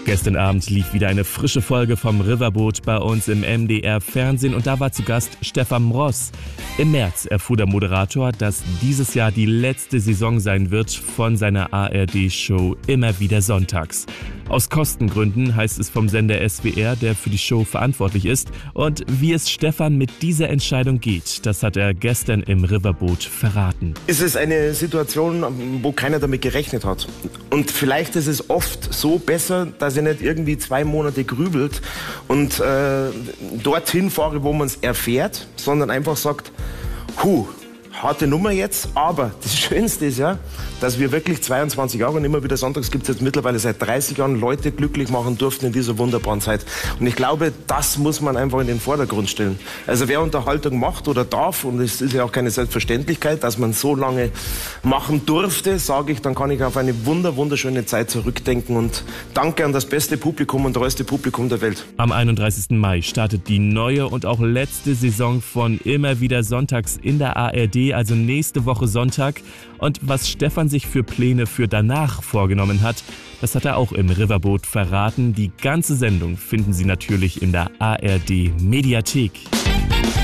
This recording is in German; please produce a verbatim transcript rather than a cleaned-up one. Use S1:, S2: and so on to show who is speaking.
S1: Gestern Abend lief wieder eine frische Folge vom Riverboot bei uns im M D R Fernsehen und da war zu Gast Stefan Mross. Im März erfuhr der Moderator, dass dieses Jahr die letzte Saison sein wird von seiner A R D-Show Immer wieder sonntags. Aus Kostengründen heißt es vom Sender S W R, der für die Show verantwortlich ist. Und wie es Stefan mit dieser Entscheidung geht, das hat er gestern im Riverboot verraten.
S2: Es ist eine Situation, wo keiner damit gerechnet hat. Und vielleicht ist es oft so besser, dass ihr nicht irgendwie zwei Monate grübelt und äh, dorthin fahre, wo man es erfährt, sondern einfach sagt, huh, harte Nummer jetzt, aber das Schönste ist ja, dass wir wirklich zweiundzwanzig Jahre und immer wieder sonntags gibt es jetzt mittlerweile seit dreißig Jahren Leute glücklich machen durften in dieser wunderbaren Zeit. Und ich glaube, das muss man einfach in den Vordergrund stellen. Also wer Unterhaltung macht oder darf, und es ist ja auch keine Selbstverständlichkeit, dass man so lange machen durfte, sage ich, dann kann ich auf eine wunder, wunderschöne Zeit zurückdenken und danke an das beste Publikum und treueste Publikum der Welt.
S1: Am einunddreißigsten Mai startet die neue und auch letzte Saison von Immer wieder sonntags in der A R D, also nächste Woche Sonntag. Und was Stefan sich für Pläne für danach vorgenommen hat, das hat er auch im Riverboot verraten. Die ganze Sendung finden Sie natürlich in der A R D Mediathek.